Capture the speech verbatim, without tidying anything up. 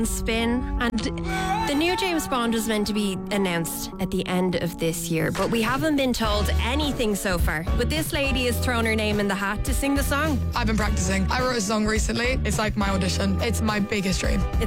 on Spin, and the new James Bond was meant to be announced at the end of this year, but we haven't been told anything so far. But this lady has thrown her name in the hat to sing the song. I've been practicing. I wrote a song recently. It's like my audition. It's my biggest dream.